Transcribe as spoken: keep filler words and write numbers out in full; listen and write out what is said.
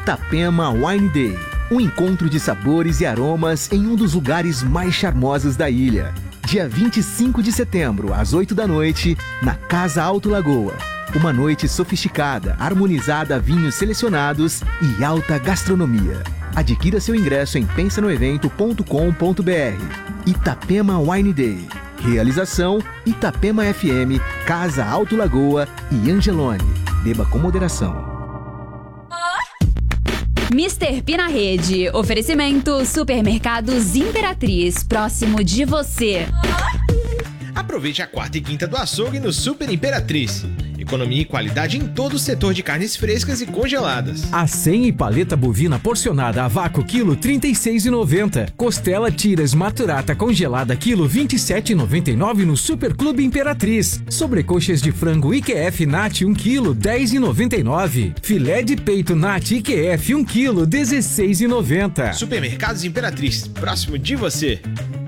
Itapema Wine Day. Um encontro de sabores e aromas em um dos lugares mais charmosos da ilha. Dia vinte e cinco de setembro, às oito da noite, na Casa Alto Lagoa. Uma noite sofisticada, harmonizada a vinhos selecionados e alta gastronomia. Adquira seu ingresso em pensa no evento ponto com ponto br. Itapema Wine Day. Realização Itapema F M, Casa Alto Lagoa e Angelone. Beba com moderação. mister P na rede. Oferecimento Supermercados Imperatriz, próximo de você. Aproveite a quarta e quinta do açougue no Super Imperatriz. Economia e qualidade em todo o setor de carnes frescas e congeladas. Acém e paleta bovina porcionada a vácuo quilo trinta e seis reais e noventa centavos. Costela tiras maturata congelada quilo vinte e sete reais e noventa e nove centavos no Super Clube Imperatriz. Sobrecoxas de frango I Q F Nat um quilo dez reais e noventa e nove centavos. Filé de peito Nat I Q F um quilo dezesseis reais e noventa centavos. Supermercados Imperatriz, próximo de você.